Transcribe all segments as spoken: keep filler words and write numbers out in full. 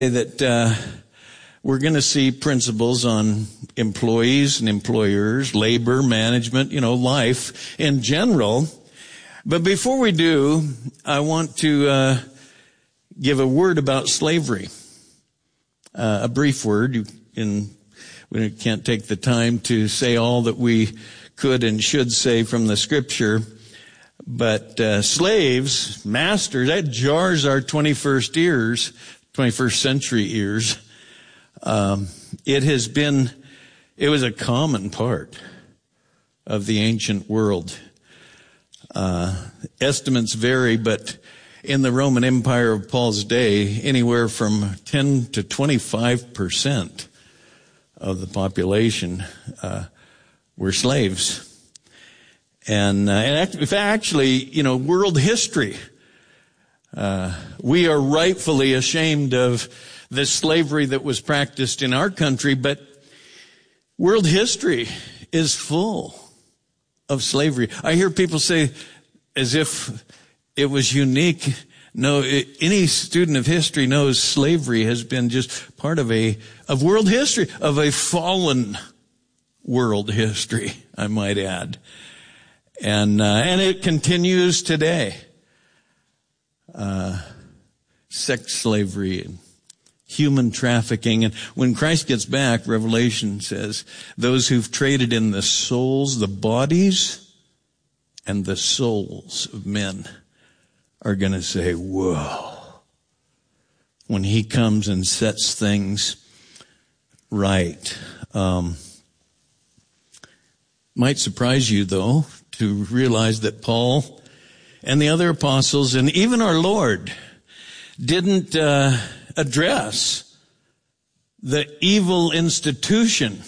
that uh, we're going to see principles on employees and employers, labor, management, you know, life in general. But before we do, I want to uh, give a word about slavery. Uh, a brief word. You can, we can't take the time to say all that we could and should say from the scripture. But uh, slaves, masters, that jars our twenty-first ears, twenty-first century ears. Um, it has been, it was a common part of the ancient world. Uh, estimates vary, but in the Roman Empire of Paul's day, anywhere from ten to twenty-five percent of the population uh, were slaves. And, uh, and if actually, you know, world history, uh, we are rightfully ashamed of the slavery that was practiced in our country, but world history is full of slavery. I hear people say as if it was unique. No, it, any student of history knows slavery has been just part of a, of world history, of a fallen world history, I might add. And, uh, and it continues today. Uh, sex slavery and human trafficking. And when Christ gets back, Revelation says, those who've traded in the souls, the bodies, and the souls of men are going to say, whoa. When he comes and sets things right. Um, might surprise you, though, to realize that Paul and the other apostles and even our Lord didn't uh, address the evil institution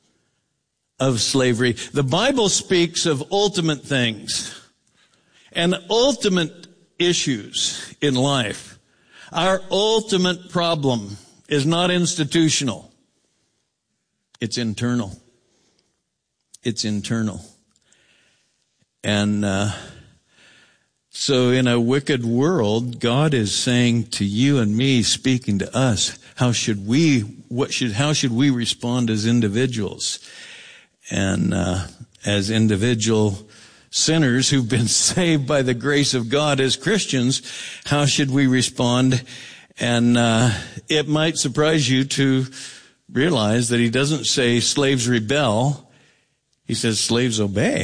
of slavery. The Bible speaks of ultimate things and ultimate issues in life. Our ultimate problem is not institutional. It's internal. It's internal. And uh, so in a wicked world, God is saying to you and me, speaking to us, how should we, what should, how should we respond as individuals? And uh, as individual sinners who've been saved by the grace of God as Christians, how should we respond? And uh, it might surprise you to realize that he doesn't say slaves rebel. He says slaves obey.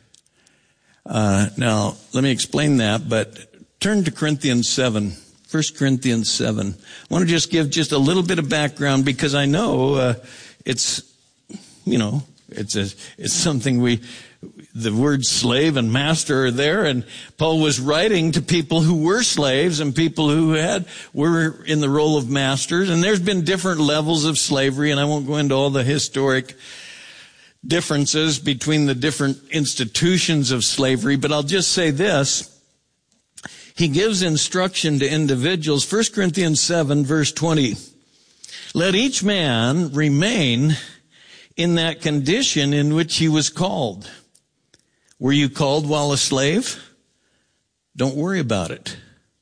Uh, now, let me explain that, but turn to Corinthians seven, First Corinthians seven. I want to just give just a little bit of background because I know, uh, it's, you know, it's a, it's something we, the words slave and master are there, and Paul was writing to people who were slaves and people who had, were in the role of masters, and there's been different levels of slavery, and I won't go into all the historic differences between the different institutions of slavery, but I'll just say this. He gives instruction to individuals. First Corinthians seven, verse twenty. Let each man remain in that condition in which he was called. Were you called while a slave? Don't worry about it.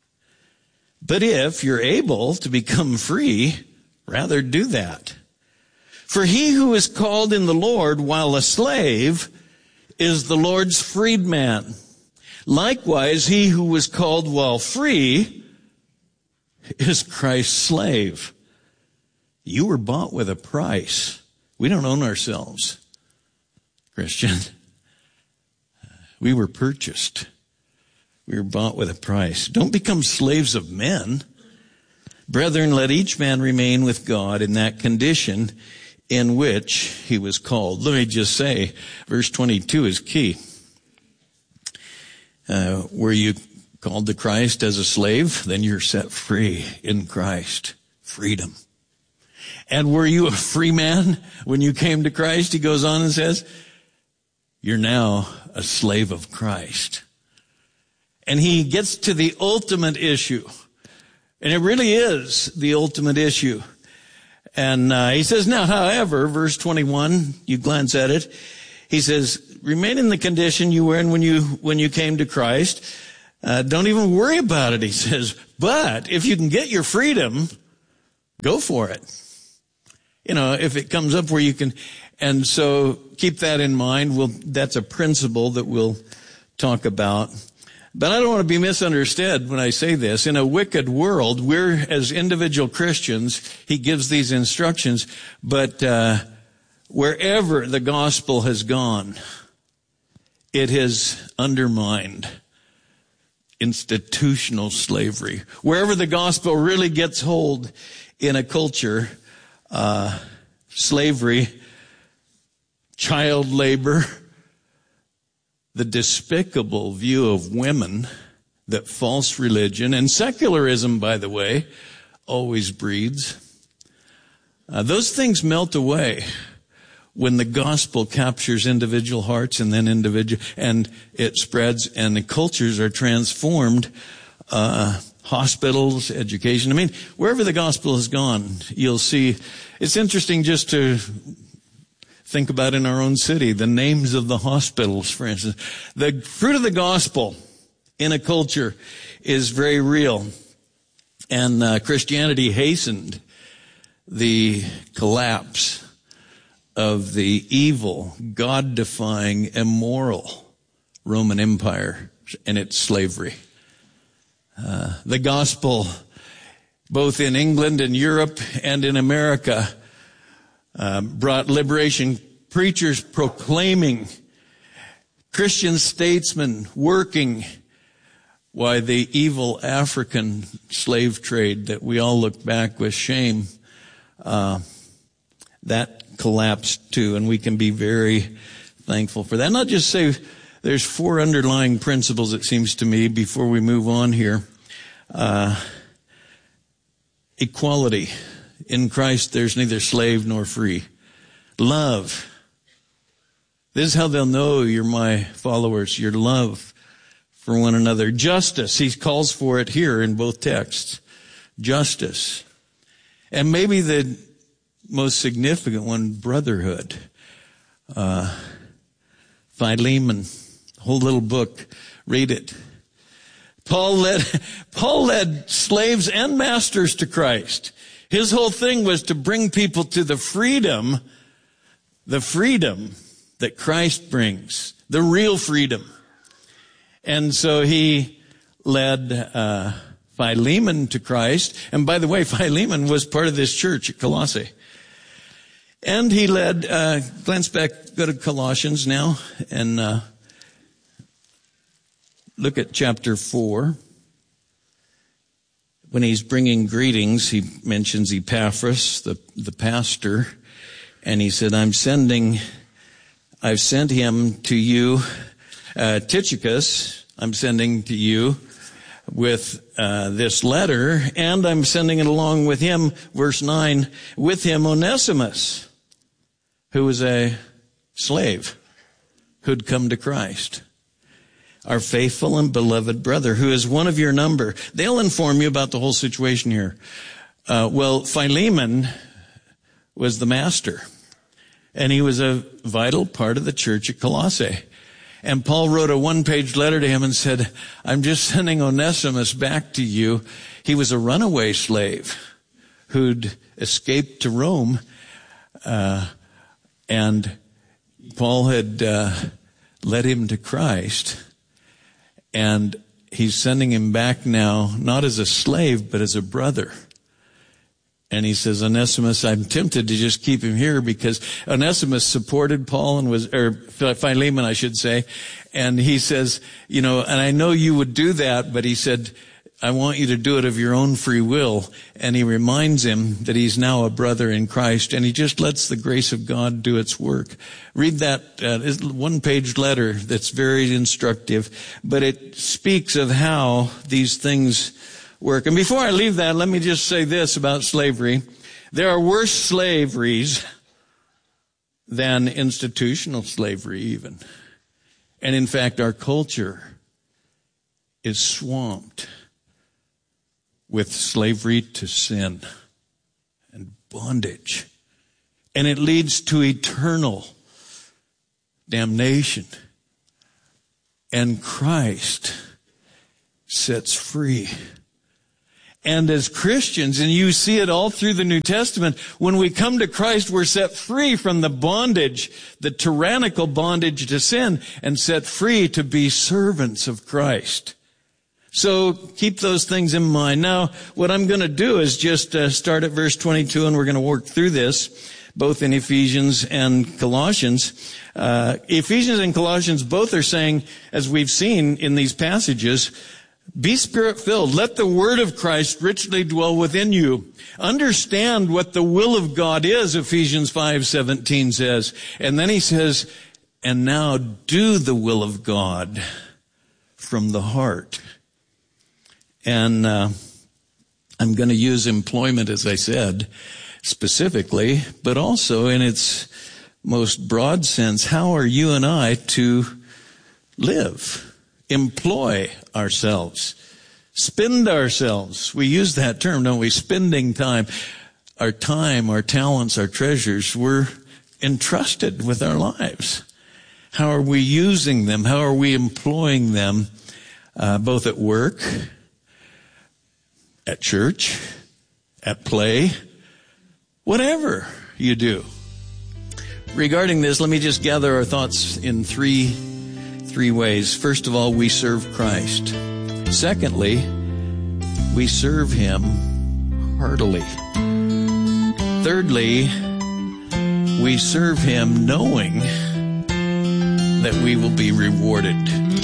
But if you're able to become free, rather do that. For he who is called in the Lord while a slave is the Lord's freedman. Likewise, he who was called while free is Christ's slave. You were bought with a price. We don't own ourselves, Christian. We were purchased. We were bought with a price. Don't become slaves of men. Brethren, let each man remain with God in that condition in which he was called. Let me just say, verse twenty-two is key. Uh, were you called to Christ as a slave? Then you're set free in Christ. Freedom. And were you a free man when you came to Christ? He goes on and says, you're now a slave of Christ. And he gets to the ultimate issue. And it really is the ultimate issue. And uh, he says, now, however, verse twenty-one, you glance at it, he says, remain in the condition you were in when you when you came to Christ. Uh, don't even worry about it, he says. But if you can get your freedom, go for it. You know, if it comes up where you can, and so keep that in mind. We'll, that's a principle that we'll talk about. But I don't want to be misunderstood when I say this. In a wicked world, we're, as individual Christians, he gives these instructions, but uh wherever the gospel has gone, it has undermined institutional slavery. Wherever the gospel really gets hold in a culture, uh, slavery, child labor, the despicable view of women that false religion and secularism, by the way, always breeds. Uh, those things melt away when the gospel captures individual hearts and then individual, and it spreads and the cultures are transformed. Uh, hospitals, education. I mean, wherever the gospel has gone, you'll see. It's interesting just to think about in our own city, the names of the hospitals, for instance. The fruit of the gospel in a culture is very real. And uh, Christianity hastened the collapse of the evil, God-defying, immoral Roman Empire and its slavery. Uh, the gospel, both in England and Europe and in America, uh, brought liberation. Preachers proclaiming, Christian statesmen working, why the evil African slave trade that we all look back with shame, uh, that collapsed too, and we can be very thankful for that. Not just say there's four underlying principles, it seems to me, before we move on here. Uh, equality. In Christ, there's neither slave nor free. Love. This is how they'll know you're my followers, your love for one another. Justice. He calls for it here in both texts. Justice. And maybe the most significant one, brotherhood. Uh, Philemon, whole little book, read it. Paul led, Paul led slaves and masters to Christ. His whole thing was to bring people to the freedom, the freedom that Christ brings, the real freedom. And so he led uh, Philemon to Christ. And by the way, Philemon was part of this church at Colossae. And he led, uh, glance back, go to Colossians now, and uh, look at chapter four. When he's bringing greetings, he mentions Epaphras, the, the pastor, and he said, I'm sending, I've sent him to you, uh, Tychicus, I'm sending to you with uh, this letter, and I'm sending it along with him, verse nine, with him Onesimus, who was a slave who'd come to Christ. Our faithful and beloved brother, who is one of your number. They'll inform you about the whole situation here. Uh, well, Philemon was the master, and he was a vital part of the church at Colossae. And Paul wrote a one-page letter to him and said, I'm just sending Onesimus back to you. He was a runaway slave who'd escaped to Rome, uh, and Paul had uh, led him to Christ. And he's sending him back now, not as a slave, but as a brother. And he says, Onesimus, I'm tempted to just keep him here because Onesimus supported Paul and was, or Philemon, I should say. And he says, you know, and I know you would do that, but he said, I want you to do it of your own free will. And he reminds him that he's now a brother in Christ, and he just lets the grace of God do its work. Read that uh, one-page letter that's very instructive, but it speaks of how these things work. And before I leave that, let me just say this about slavery. There are worse slaveries than institutional slavery even. And in fact, our culture is swamped with slavery to sin and bondage. And it leads to eternal damnation. And Christ sets free. And as Christians, and you see it all through the New Testament, when we come to Christ, we're set free from the bondage, the tyrannical bondage to sin, and set free to be servants of Christ. So keep those things in mind. Now, what I'm going to do is just uh, start at verse twenty-two, and we're going to work through this, both in Ephesians and Colossians. Uh, Ephesians and Colossians both are saying, as we've seen in these passages, be Spirit-filled. Let the word of Christ richly dwell within you. Understand what the will of God is, Ephesians five seventeen says. And then he says, and now do the will of God from the heart. And uh, I'm going to use employment, as I said, specifically, but also in its most broad sense. How are you and I to live? Employ ourselves, spend ourselves. We use that term, don't we? Spending time. Our time, our talents, our treasures, we're entrusted with our lives. How are we using them? How are we employing them, uh, both at work, at church, at play, whatever you do? Regarding this, let me just gather our thoughts in three Three ways. First of all, we serve Christ. Secondly, we serve Him heartily. Thirdly, we serve Him knowing that we will be rewarded.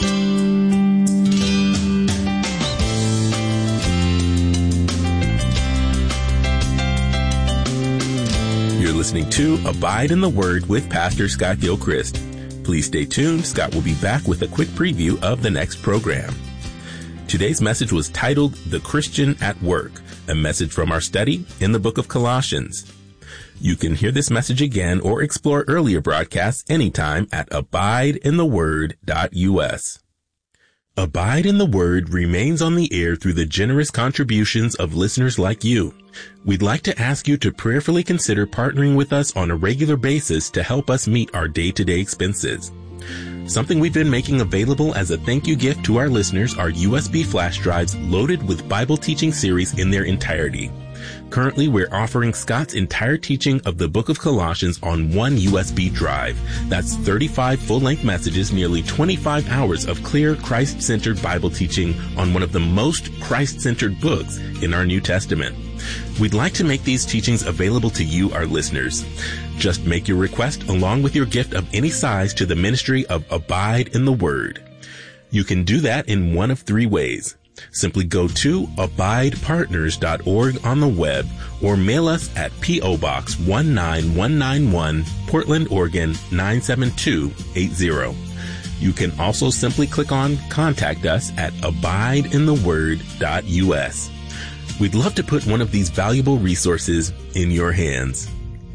You're listening to Abide in the Word with Pastor Scott Gilchrist. Please stay tuned. Scott will be back with a quick preview of the next program. Today's message was titled, The Christian at Work, a message from our study in the book of Colossians. You can hear this message again or explore earlier broadcasts anytime at abide in the word dot u s. Abide in the Word remains on the air through the generous contributions of listeners like you. We'd like to ask you to prayerfully consider partnering with us on a regular basis to help us meet our day-to-day expenses. Something we've been making available as a thank you gift to our listeners are U S B flash drives loaded with Bible teaching series in their entirety. Currently, we're offering Scott's entire teaching of the book of Colossians on one U S B drive. That's thirty-five full-length messages, nearly twenty-five hours of clear, Christ-centered Bible teaching on one of the most Christ-centered books in our New Testament. We'd like to make these teachings available to you, our listeners. Just make your request along with your gift of any size to the ministry of Abide in the Word. You can do that in one of three ways. Simply go to abide partners dot org on the web or mail us at P O Box one nine one nine one, Portland, Oregon nine seven two eight zero. You can also simply click on Contact Us at abide in the word dot u s. We'd love to put one of these valuable resources in your hands.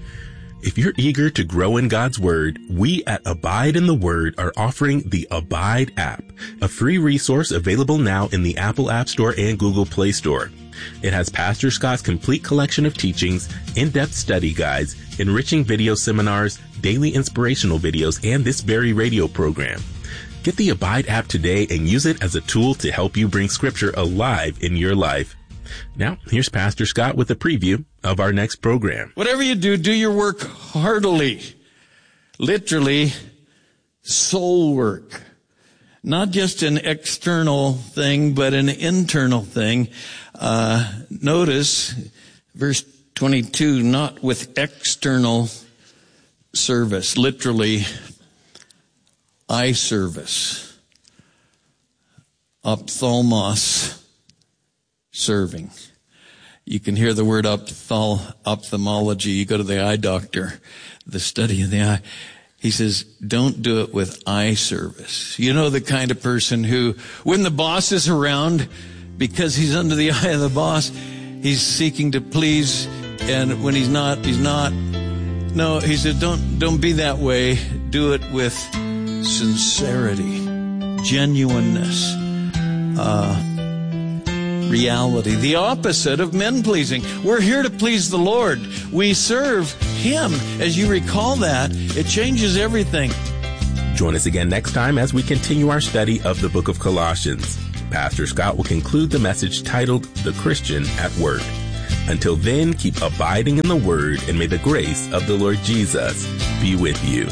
If you're eager to grow in God's Word, we at Abide in the Word are offering the Abide app, a free resource available now in the Apple App Store and Google Play Store. It has Pastor Scott's complete collection of teachings, in-depth study guides, enriching video seminars, daily inspirational videos, and this very radio program. Get the Abide app today and use it as a tool to help you bring Scripture alive in your life. Now, here's Pastor Scott with a preview of our next program. Whatever you do, do your work heartily. Literally, soul work. Not just an external thing, but an internal thing. Uh, notice verse twenty-two, not with external service. Literally, eye service. Ophthalmos. Serving. You can hear the word opthal- ophthalmology. You go to the eye doctor, the study of the eye. He says, don't do it with eye service. You know, the kind of person who, when the boss is around, because he's under the eye of the boss, he's seeking to please, and when he's not, he's not. No, he said, don't, don't be that way. Do it with sincerity, genuineness, uh, reality, the opposite of men-pleasing. We're here to please the Lord. We serve Him. As you recall that, it changes everything. Join us again next time as we continue our study of the book of Colossians. Pastor Scott will conclude the message titled The Christian at Work. Until then, keep abiding in the Word, and may the grace of the Lord Jesus be with you.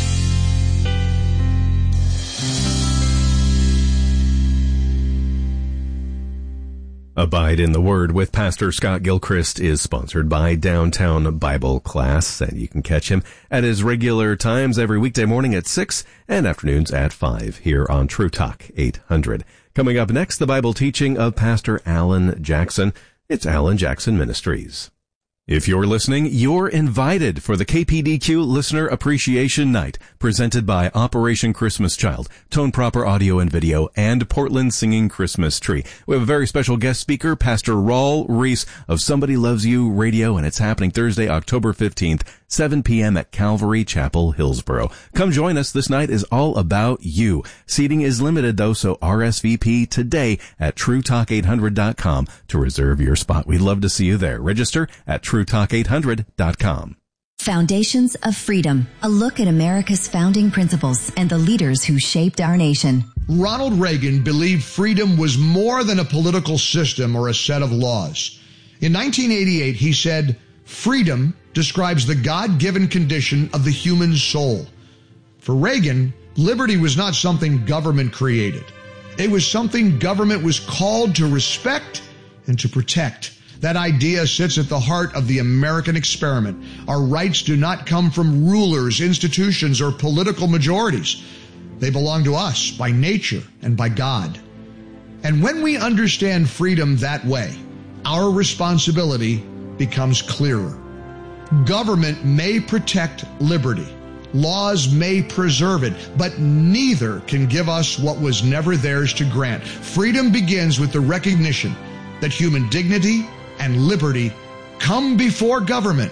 Abide in the Word with Pastor Scott Gilchrist is sponsored by Downtown Bible Class, and you can catch him at his regular times every weekday morning at six and afternoons at five here on True Talk eight hundred. Coming up next, the Bible teaching of Pastor Alan Jackson. It's Alan Jackson Ministries. If you're listening, you're invited for the K P D Q Listener Appreciation Night, presented by Operation Christmas Child, Tone Proper Audio and Video, and Portland Singing Christmas Tree. We have a very special guest speaker, Pastor Raul Reese of Somebody Loves You Radio, and it's happening Thursday, October fifteenth, seven p.m. at Calvary Chapel, Hillsboro. Come join us. This night is all about you. Seating is limited, though, so R S V P today at true talk eight hundred dot com to reserve your spot. We'd love to see you there. Register at true talk eight hundred dot com. Foundations of Freedom, a look at America's founding principles and the leaders who shaped our nation. Ronald Reagan believed freedom was more than a political system or a set of laws. In nineteen eighty-eight, he said, "Freedom describes the God-given condition of the human soul." For Reagan, liberty was not something government created. It was something government was called to respect and to protect. That idea sits at the heart of the American experiment. Our rights do not come from rulers, institutions, or political majorities. They belong to us by nature and by God. And when we understand freedom that way, our responsibility becomes clearer. Government may protect liberty. Laws may preserve it, but neither can give us what was never theirs to grant. Freedom begins with the recognition that human dignity and liberty come before government,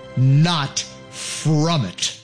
not from it.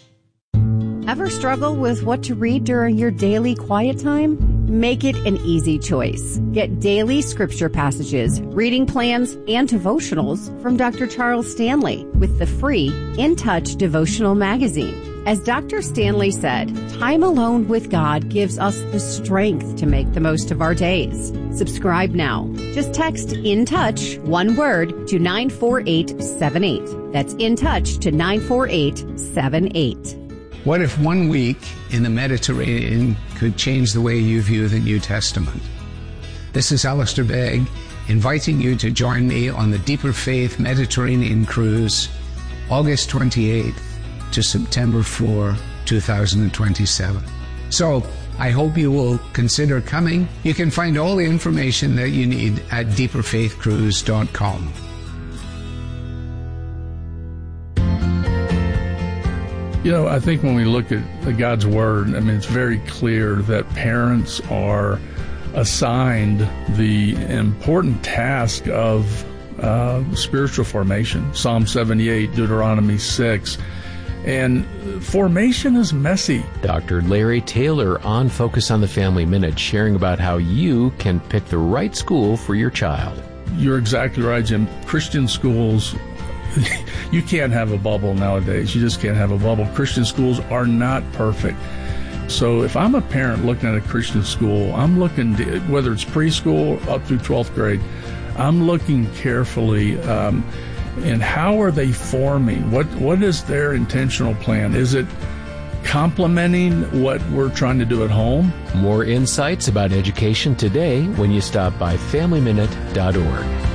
Ever struggle with what to read during your daily quiet time? Make it an easy choice. Get daily scripture passages, reading plans, and devotionals from Doctor Charles Stanley with the free In Touch devotional magazine. As Doctor Stanley said, time alone with God gives us the strength to make the most of our days. Subscribe now. Just text In Touch, one word, to nine four eight seven eight. That's In Touch to nine four eight seven eight. What if one week in the Mediterranean could change the way you view the New Testament? This is Alistair Begg, inviting you to join me on the Deeper Faith Mediterranean Cruise, August twenty-eighth to September fourth, two thousand twenty-seven. So, I hope you will consider coming. You can find all the information that you need at deeper faith cruise dot com. You know, I think when we look at God's Word, I mean, it's very clear that parents are assigned the important task of uh, spiritual formation. Psalm seventy-eight, Deuteronomy six. And formation is messy. Doctor Larry Taylor on Focus on the Family Minute, sharing about how you can pick the right school for your child. You're exactly right, Jim. Christian schools, you can't have a bubble nowadays. You just can't have a bubble. Christian schools are not perfect. So if I'm a parent looking at a Christian school, I'm looking, to, whether it's preschool up through twelfth grade, I'm looking carefully um, and how are they forming? What What is their intentional plan? Is it complementing what we're trying to do at home? More insights about education today when you stop by family minute dot org.